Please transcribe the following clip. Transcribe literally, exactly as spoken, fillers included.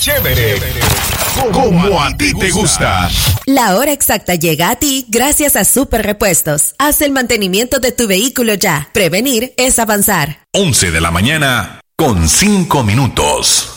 chévere, como a ti te gusta. La hora exacta llega a ti gracias a Super Repuestos. Haz el mantenimiento de tu vehículo ya. Prevenir es avanzar. once de la mañana con cinco minutos.